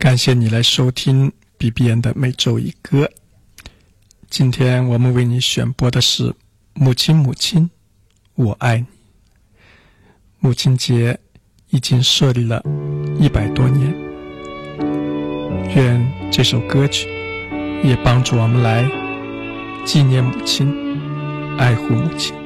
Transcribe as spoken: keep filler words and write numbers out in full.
感谢你来收听 B B N 的每周一歌。今天我们为你选播的是母亲母亲我爱你。母亲节已经设立了一百多年，愿这首歌曲也帮助我们来纪念母亲，爱护母亲。